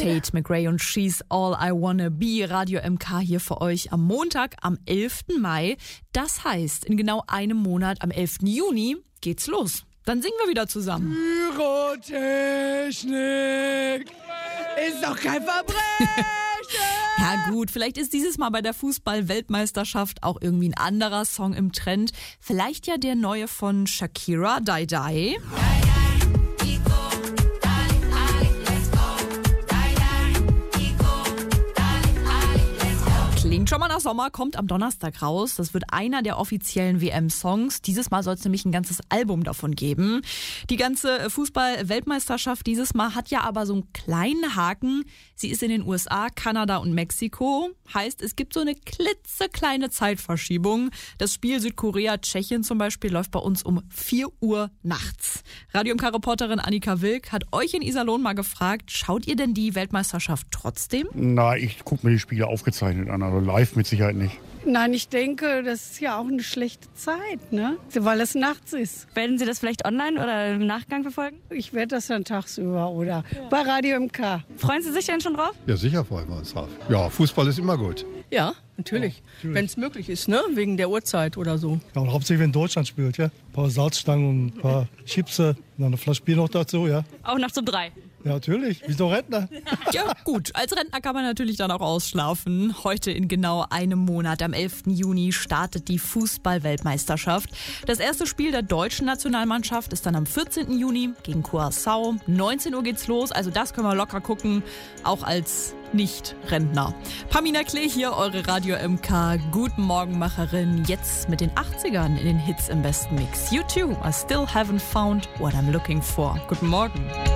Tate McRae und She's All I Wanna Be. Radio MK hier für euch am Montag, am 11. Mai. Das heißt, in genau einem Monat, am 11. Juni, geht's los. Dann singen wir wieder zusammen. Pyrotechnik ist doch kein Verbrechen. Ja gut, vielleicht ist dieses Mal bei der Fußball-Weltmeisterschaft auch irgendwie ein anderer Song im Trend. Vielleicht ja der neue von Shakira, Die Die. Klingt schon mal nach Sommer, kommt am Donnerstag raus. Das wird einer der offiziellen WM-Songs. Dieses Mal soll es nämlich ein ganzes Album davon geben. Die ganze Fußball-Weltmeisterschaft dieses Mal hat ja aber so einen kleinen Haken. Sie ist in den USA, Kanada und Mexiko. Heißt, es gibt so eine klitzekleine Zeitverschiebung. Das Spiel Südkorea-Tschechien zum Beispiel läuft bei uns um 4 Uhr nachts. Radio MK-Reporterin Annika Wilk hat euch in Iserlohn mal gefragt, schaut ihr denn die Weltmeisterschaft trotzdem? Na, ich gucke mir die Spiele aufgezeichnet an, aber live mit Sicherheit nicht. Nein, ich denke, das ist ja auch eine schlechte Zeit, ne? Weil es nachts ist. Werden Sie das vielleicht online oder im Nachgang verfolgen? Ich werde das dann tagsüber oder bei Radio MK. Freuen Sie sich denn schon drauf? Ja, sicher freuen wir uns drauf. Ja, Fußball ist immer gut. Ja, natürlich. Wenn es möglich ist, ne? Wegen der Uhrzeit oder so. Ja, und hauptsächlich, wenn Deutschland spielt, ja. Ein paar Salzstangen und ein paar Chips, noch eine Flasche Bier noch dazu, ja. Auch nachts um 3. Ja, natürlich. Wie so Rentner. Ja, gut. Als Rentner kann man natürlich dann auch ausschlafen. Heute in genau einem Monat, am 11. Juni, startet die Fußball-Weltmeisterschaft. Das erste Spiel der deutschen Nationalmannschaft ist dann am 14. Juni gegen Curaçao. 19 Uhr geht's los, also das können wir locker gucken, auch als Nicht-Rentner. Pamina Klee hier, eure Radio MK Guten Morgenmacherin. Jetzt mit den 80ern in den Hits im besten Mix. You too, I still haven't found what I'm looking for. Guten Morgen.